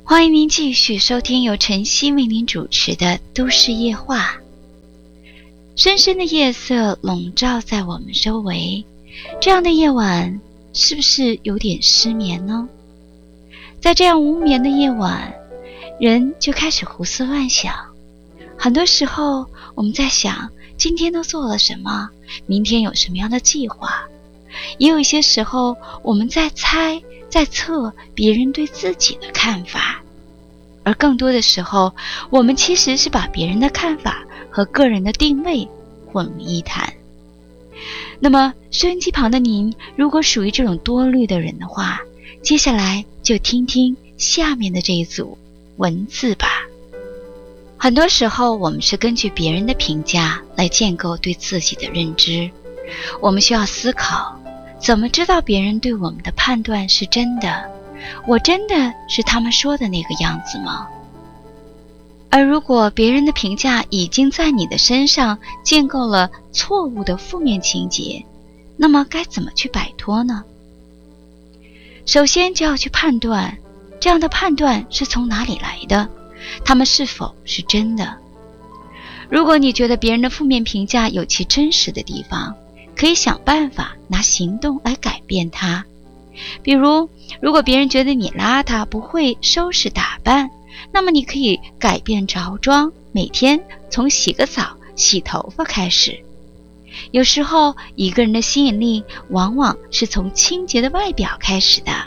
欢迎您继续收听由晨曦为您主持的都市夜话。深深的夜色笼罩在我们周围，这样的夜晚是不是有点失眠呢？在这样无眠的夜晚，人就开始胡思乱想。很多时候我们在想今天都做了什么，明天有什么样的计划，也有一些时候我们在猜在测别人对自己的看法，而更多的时候我们其实是把别人的看法和个人的定位混为一谈。那么收音机旁的您，如果属于这种多虑的人的话，接下来就听听下面的这一组文字吧。很多时候我们是根据别人的评价来建构对自己的认知，我们需要思考，怎么知道别人对我们的判断是真的？我真的是他们说的那个样子吗？而如果别人的评价已经在你的身上建构了错误的负面情节，那么该怎么去摆脱呢？首先就要去判断，这样的判断是从哪里来的，他们是否是真的。如果你觉得别人的负面评价有其真实的地方，可以想办法拿行动来改变它。比如，如果别人觉得你邋遢，不会收拾打扮，那么你可以改变着装，每天从洗个澡、洗头发开始。有时候，一个人的吸引力往往是从清洁的外表开始的。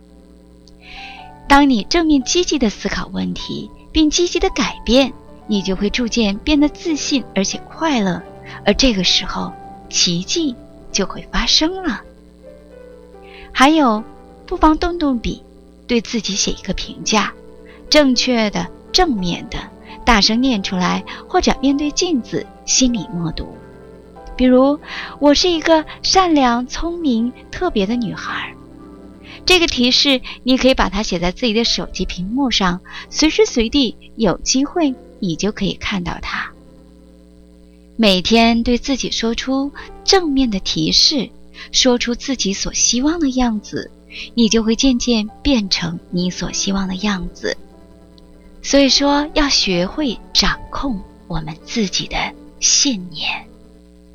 当你正面积极地思考问题，并积极地改变，你就会逐渐变得自信而且快乐，而这个时候，奇迹就会发生了。还有，不妨动动笔，对自己写一个评价，正确的、正面的，大声念出来，或者面对镜子心里默读。比如，我是一个善良、聪明、特别的女孩。这个提示你可以把它写在自己的手机屏幕上，随时随地有机会你就可以看到它。每天对自己说出正面的提示，说出自己所希望的样子，你就会渐渐变成你所希望的样子。所以说，要学会掌控我们自己的信念。